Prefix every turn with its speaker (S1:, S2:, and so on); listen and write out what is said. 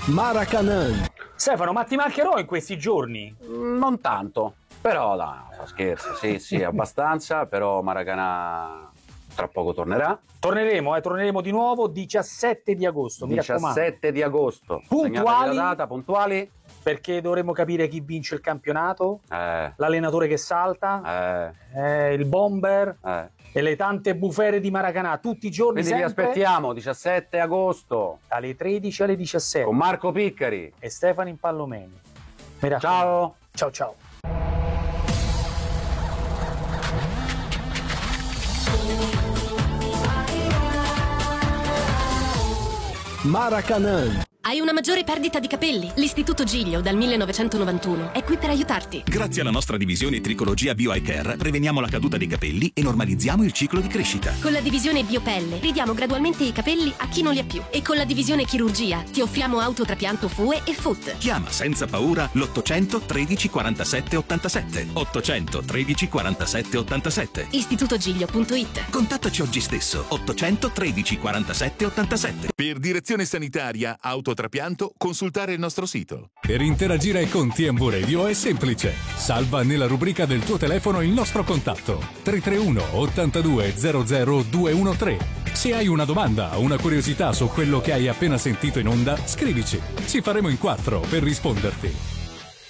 S1: Maracanã.
S2: Stefano, ma ti mancherò in questi giorni?
S3: Non tanto, però no, scherzo, sì, abbastanza, però Maracanã tra poco tornerà.
S2: Torneremo di nuovo 17 di agosto, mi raccomando.
S3: 17 di agosto.
S2: Puntuali?
S3: Segnatevi la data, puntuali?
S2: Perché dovremo capire chi vince il campionato, l'allenatore che salta, il bomber e le tante bufere di Maracanã, tutti i giorni.
S3: Quindi
S2: sempre.
S3: vi aspettiamo 17 agosto
S2: Dalle 13 alle 17.
S3: con Marco Piccari
S2: e Stefano Impallomeni. Mi raccomando.
S3: Ciao.
S2: Ciao.
S1: Maracanã.
S4: Hai una maggiore perdita di capelli? L'Istituto Giglio dal 1991 è qui per aiutarti.
S5: Grazie alla nostra divisione Tricologia Bio Eye Care preveniamo la caduta dei capelli e normalizziamo il ciclo di crescita.
S4: Con la divisione Biopelle ridiamo gradualmente i capelli a chi non li ha più. E con la divisione Chirurgia ti offriamo autotrapianto FUE e FUT.
S5: Chiama senza paura l'800 13 47 87. 800 13 47 87.
S4: Istitutogiglio.it.
S5: Contattaci oggi stesso. 800 13 47 87.
S6: Per direzione sanitaria, autotrapianto, consultare il nostro sito.
S7: Per interagire con TMV Radio è semplice. Salva nella rubrica del tuo telefono il nostro contatto 331 82 00 213. Se hai una domanda o una curiosità su quello che hai appena sentito in onda, scrivici. Ci faremo in 4 per risponderti.